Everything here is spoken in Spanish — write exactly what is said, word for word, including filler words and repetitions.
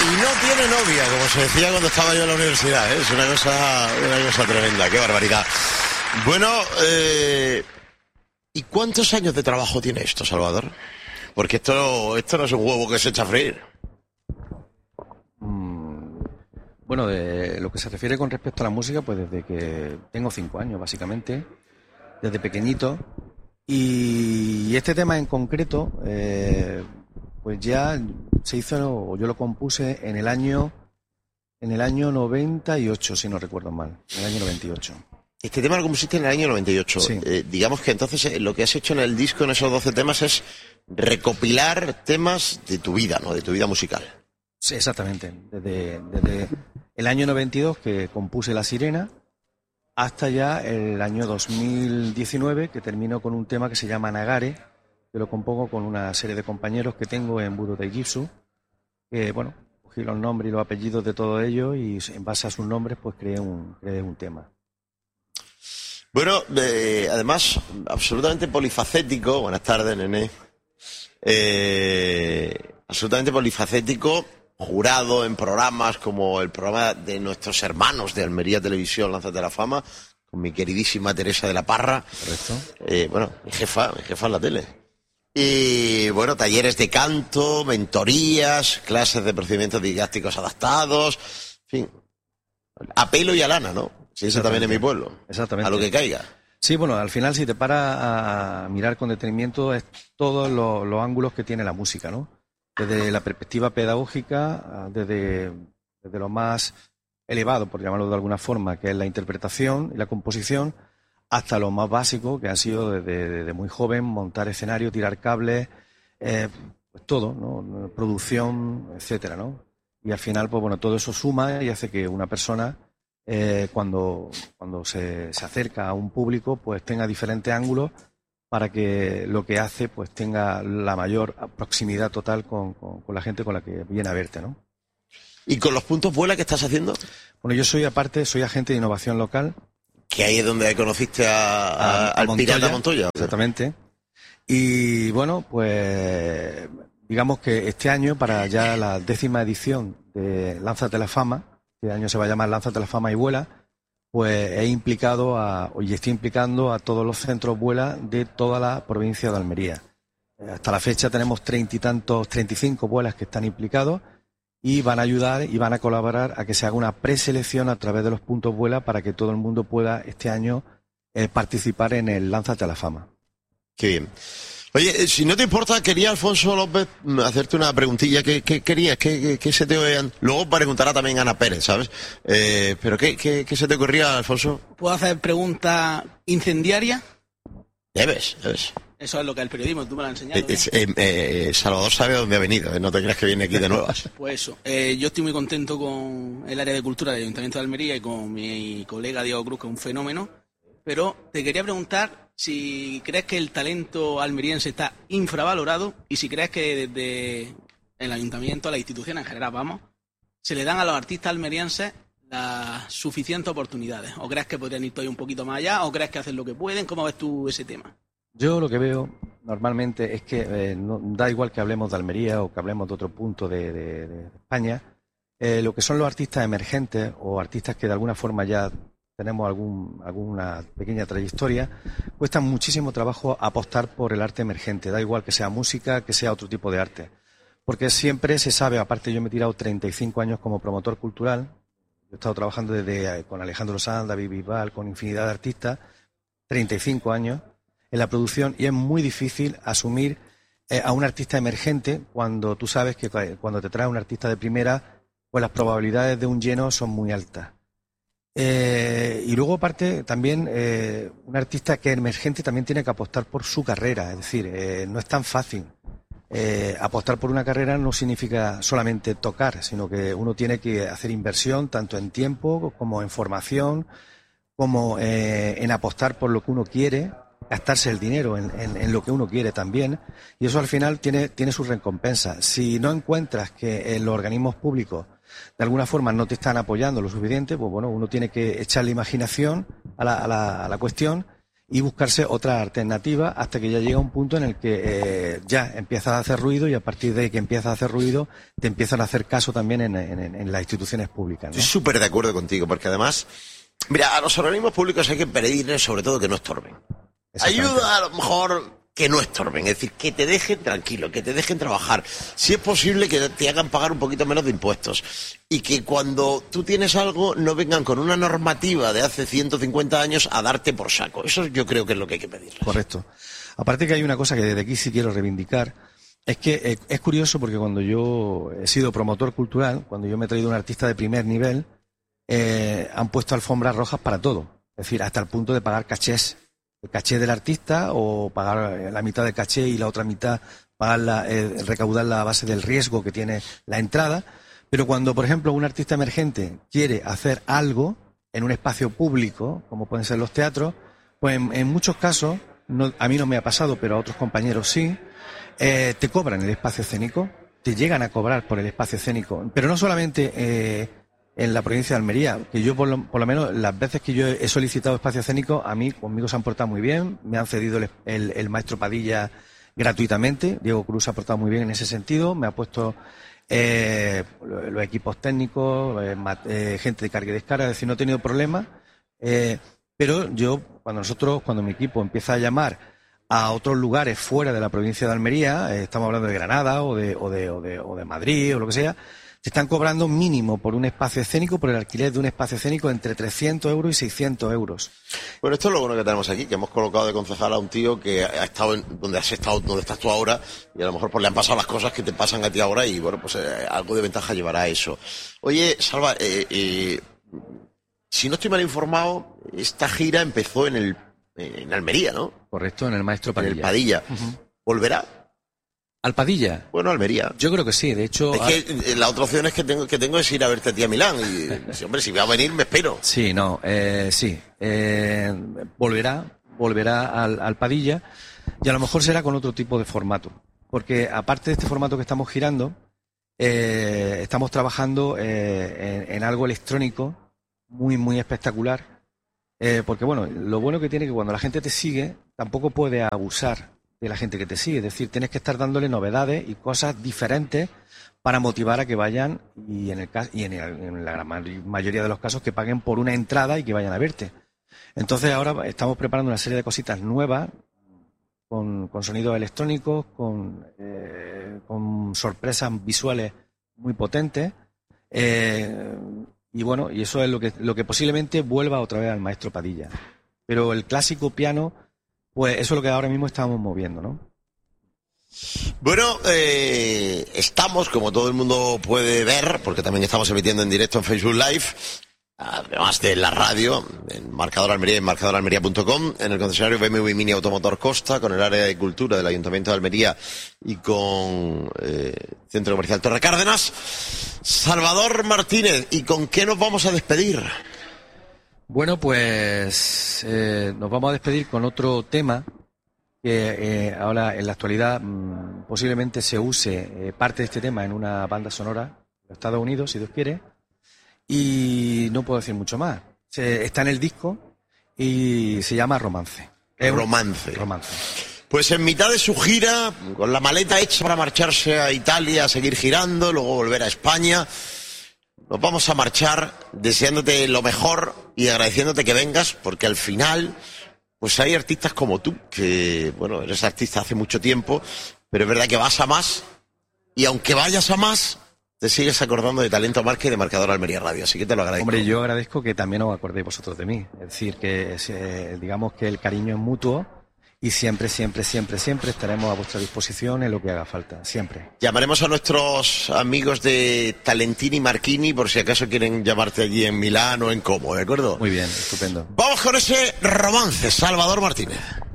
Y no tiene novia, como se decía cuando estaba yo en la universidad, ¿eh? Es una cosa, una cosa tremenda, qué barbaridad. Bueno, eh, ¿y cuántos años de trabajo tiene esto, Salvador? Porque esto, esto no es un huevo que se echa a freír. Mm, bueno, de lo que se refiere con respecto a la música, pues desde que tengo cinco años, básicamente, desde pequeñito. Y este tema en concreto, eh, pues ya se hizo, o yo lo compuse en el año, en el año noventa y ocho, si no recuerdo mal, en el año noventa y ocho. Este tema lo compusiste en el año noventa y ocho. Sí. Eh, digamos que entonces eh, lo que has hecho en el disco, en esos doce temas, es recopilar temas de tu vida, ¿no? De tu vida musical. Sí, exactamente. Desde, desde el año noventa y dos que compuse La Sirena hasta ya el año dos mil diecinueve que termino con un tema que se llama Nagare, que lo compongo con una serie de compañeros que tengo en Budo Taijutsu, que bueno, cogí los nombres y los apellidos de todos ellos y en base a sus nombres pues creé un, creé un tema. Bueno, eh, además, absolutamente polifacético. Buenas tardes, nene. Eh, absolutamente polifacético, jurado en programas como el programa de nuestros hermanos de Almería Televisión, Lánzate a la Fama, con mi queridísima Teresa de la Parra. Correcto. Eh, bueno, mi jefa, mi jefa en la tele. Y bueno, talleres de canto, mentorías, clases de procedimientos didácticos adaptados, en fin, a pelo y a lana, ¿no? Sí, eso también en mi pueblo. Exactamente. A lo que caiga. Sí, bueno, al final si te paras a mirar con detenimiento es todos los, los ángulos que tiene la música, ¿no? Desde la perspectiva pedagógica, desde, desde lo más elevado, por llamarlo de alguna forma, que es la interpretación y la composición, hasta lo más básico, que ha sido desde, desde muy joven montar escenarios, tirar cables, eh, pues todo, ¿no? Producción, etcétera, ¿no? Y al final, pues bueno, todo eso suma y hace que una persona Eh, cuando, cuando se, se acerca a un público, pues tenga diferentes ángulos para que lo que hace pues tenga la mayor proximidad total con, con, con la gente con la que viene a verte, ¿no? ¿Y con los puntos vuela que estás haciendo? Bueno, yo soy aparte, soy agente de innovación local. Que ahí es donde conociste a, a, a, al Montoya, pirata Montoya. Exactamente. Y bueno, pues digamos que este año, para ya la décima edición de Lánzate a la Fama, este año se va a llamar Lánzate a la Fama y Vuela, pues he implicado a, y estoy implicando a todos los centros vuela de toda la provincia de Almería. Hasta la fecha tenemos treinta y tantos, treinta y cinco vuelas que están implicados y van a ayudar y van a colaborar a que se haga una preselección a través de los puntos vuela para que todo el mundo pueda este año eh, participar en el Lánzate a la Fama. Qué bien. Oye, si no te importa, quería, Alfonso López, hacerte una preguntilla. ¿Qué, qué querías? ¿Qué, qué, qué se te oían? Luego preguntará también Ana Pérez, ¿sabes? Eh, pero ¿qué, qué, ¿qué se te ocurría, Alfonso? ¿Puedo hacer pregunta incendiaria? Debes, debes. Eso es lo que es el periodismo, tú me lo has enseñado. Eh, eh, eh, Salvador sabe dónde ha venido, ¿eh? No te creas que viene aquí de nuevas. Pues eso, eh, yo estoy muy contento con el área de cultura del Ayuntamiento de Almería y con mi colega Diego Cruz, que es un fenómeno, pero te quería preguntar si crees que el talento almeriense está infravalorado y si crees que desde el Ayuntamiento, la institución en general, vamos, se le dan a los artistas almerienses las suficientes oportunidades. ¿O crees que podrían ir todavía un poquto más allá? ¿O crees que hacen lo que pueden? ¿Cómo ves tú ese tema? Yo lo que veo normalmente es que eh, no, da igual que hablemos de Almería o que hablemos de otro punto de, de, de España, eh, lo que son los artistas emergentes o artistas que de alguna forma ya tenemos algún, alguna pequeña trayectoria, cuesta muchísimo trabajo apostar por el arte emergente, da igual que sea música, que sea otro tipo de arte. Porque siempre se sabe, aparte yo me he tirado treinta y cinco años como promotor cultural, yo he estado trabajando desde con Alejandro Sanz, David Bisbal, con infinidad de artistas, treinta y cinco años en la producción, y es muy difícil asumir eh, a un artista emergente cuando tú sabes que cuando te trae un artista de primera, pues las probabilidades de un lleno son muy altas. Eh, y luego aparte también eh, un artista que es emergente también tiene que apostar por su carrera, es decir, eh, no es tan fácil. Eh, apostar por una carrera no significa solamente tocar, sino que uno tiene que hacer inversión tanto en tiempo como en formación, como eh, en apostar por lo que uno quiere, gastarse el dinero en, en, en lo que uno quiere también, y eso al final tiene, tiene su recompensa. Si no encuentras que eh, los organismos públicos de alguna forma no te están apoyando lo suficiente, pues bueno, uno tiene que echarle imaginación a la, a la, a la cuestión y buscarse otra alternativa hasta que ya llega un punto en el que eh, ya empiezas a hacer ruido y a partir de que empiezas a hacer ruido te empiezan a hacer caso también en, en, en las instituciones públicas, ¿no? Estoy súper de acuerdo contigo, porque además, mira, a los organismos públicos hay que pedirles sobre todo que no estorben. Ayuda a lo mejor que no estorben, es decir, que te dejen tranquilo, que te dejen trabajar. Si es posible que te hagan pagar un poquito menos de impuestos y que cuando tú tienes algo no vengan con una normativa de hace ciento cincuenta años a darte por saco. Eso yo creo que es lo que hay que pedirles. Correcto. Aparte que hay una cosa que desde aquí sí quiero reivindicar, es que eh, es curioso porque cuando yo he sido promotor cultural, cuando yo me he traído un artista de primer nivel, eh, han puesto alfombras rojas para todo. Es decir, hasta el punto de pagar cachés. El caché del artista o pagar la mitad del caché y la otra mitad pagar la, eh, recaudar la base del riesgo que tiene la entrada. Pero cuando, por ejemplo, un artista emergente quiere hacer algo en un espacio público, como pueden ser los teatros, pues en, en muchos casos, no, a mí no me ha pasado, pero a otros compañeros sí, eh, te cobran el espacio escénico, te llegan a cobrar por el espacio escénico, pero no solamente eh, en la provincia de Almería, que yo por lo, por lo menos las veces que yo he solicitado espacio escénico, a mí conmigo se han portado muy bien, me han cedido el, el, el maestro Padilla gratuitamente, Diego Cruz se ha portado muy bien en ese sentido, me ha puesto eh, los equipos técnicos, eh, eh, gente de carga y descarga, es decir, no he tenido problemas, eh, pero yo, cuando nosotros, cuando mi equipo empieza a llamar a otros lugares fuera de la provincia de Almería, eh, estamos hablando de Granada o de, o de, o de, o de Madrid o lo que sea, se están cobrando mínimo por un espacio escénico, por el alquiler de un espacio escénico, entre trescientos euros y seiscientos euros. Bueno, esto es lo bueno que tenemos aquí, que hemos colocado de concejal a un tío que ha estado en, donde has estado, donde estás tú ahora, y a lo mejor pues le han pasado las cosas que te pasan a ti ahora, y bueno, pues eh, algo de ventaja llevará a eso. Oye, Salva, eh, eh, si no estoy mal informado, esta gira empezó en el en Almería, ¿no? Correcto, en el maestro Padilla. En el Padilla. Uh-huh. ¿Volverá? ¿Al Padilla? Bueno, Almería. Yo creo que sí, de hecho... Es que la otra opción es que tengo, que tengo es ir a verte a ti a Milán. Y, si, hombre, si va a venir, me espero. Sí, no, eh, sí. Eh, volverá, volverá al, al Padilla y a lo mejor será con otro tipo de formato. Porque aparte de este formato que estamos girando, eh, estamos trabajando eh, en, en algo electrónico muy, muy espectacular. Eh, porque, bueno, lo bueno que tiene es que cuando la gente te sigue, tampoco puede abusar de la gente que te sigue, es decir, tienes que estar dándole novedades y cosas diferentes para motivar a que vayan y en el caso, y en, el, en la gran mayoría de los casos que paguen por una entrada y que vayan a verte. Entonces ahora estamos preparando una serie de cositas nuevas con, con sonidos electrónicos, con, eh, con sorpresas visuales muy potentes eh, y bueno, y eso es lo que, lo que posiblemente vuelva otra vez al maestro Padilla. Pero el clásico piano, pues eso es lo que ahora mismo estamos moviendo, ¿no? Bueno, eh, estamos, como todo el mundo puede ver, porque también estamos emitiendo en directo en Facebook Live, además de la radio, en Marcador Almería y en marcador almería punto com, en el concesionario B M W Mini Automotor Costa, con el área de cultura del Ayuntamiento de Almería y con eh, Centro Comercial Torre Cárdenas. Salvador Martínez, ¿y con qué nos vamos a despedir? Bueno, pues eh, nos vamos a despedir con otro tema que eh, ahora en la actualidad mmm, posiblemente se use eh, parte de este tema en una banda sonora de Estados Unidos, si Dios quiere, y no puedo decir mucho más. Se, está en el disco y se llama Romance. Es Romance. Romance. Pues en mitad de su gira, con la maleta hecha para marcharse a Italia, a seguir girando, luego volver a España, nos vamos a marchar deseándote lo mejor y agradeciéndote que vengas, porque al final, pues hay artistas como tú, que, bueno, eres artista hace mucho tiempo, pero es verdad que vas a más, y aunque vayas a más, te sigues acordando de Talento Marca y de Marcador Almería Radio, así que te lo agradezco. Hombre, yo agradezco que también os acordéis vosotros de mí, es decir, que eh, digamos que el cariño es mutuo, y siempre, siempre, siempre, siempre estaremos a vuestra disposición en lo que haga falta, siempre. Llamaremos a nuestros amigos de Talentini Marchini por si acaso quieren llamarte allí en Milán o en Como, ¿de acuerdo? Muy bien, estupendo. Vamos con ese Romance, Salvador Martínez.